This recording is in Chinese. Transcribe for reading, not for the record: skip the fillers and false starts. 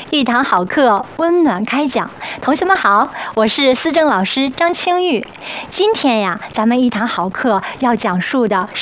一堂好课，温暖开讲。同学们好，我是思政老师张清玉。今天呀，咱们一堂好课要讲述的